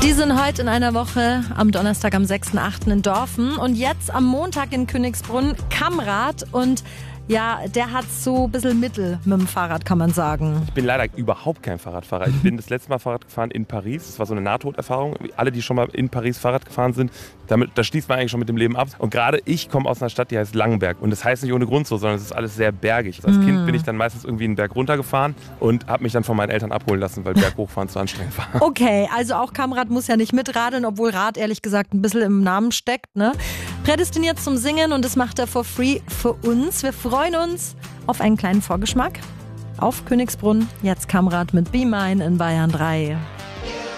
Die sind heute in einer Woche am Donnerstag, am 6.8. in Dorfen und jetzt am Montag in Königsbrunn Kamrat und ja, der hat so ein bisschen Mittel mit dem Fahrrad, kann man sagen. Ich bin leider überhaupt kein Fahrradfahrer. Ich bin das letzte Mal Fahrrad gefahren in Paris. Das war so eine Nahtoderfahrung. Alle, die schon mal in Paris Fahrrad gefahren sind, da schließt man eigentlich schon mit dem Leben ab. Und gerade ich komme aus einer Stadt, die heißt Langenberg. Und das heißt nicht ohne Grund so, sondern es ist alles sehr bergig. Als Kind bin ich dann meistens irgendwie einen Berg runtergefahren und habe mich dann von meinen Eltern abholen lassen, weil Berghochfahren zu anstrengend war. Okay, also auch Kamrat muss ja nicht mitradeln, obwohl Rad ehrlich gesagt ein bisschen im Namen steckt, ne? Prädestiniert zum Singen und das macht er for free für uns. Wir freuen uns auf einen kleinen Vorgeschmack. Auf Königsbrunn, jetzt Kamrat mit Be Mine in Bayern 3.